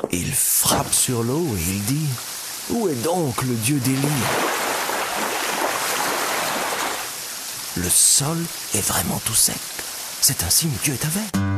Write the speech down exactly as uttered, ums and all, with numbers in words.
Il frappe sur l'eau et il dit: où est donc le dieu d'Élie? Le sol est vraiment tout sec. C'est un signe, Dieu est avec.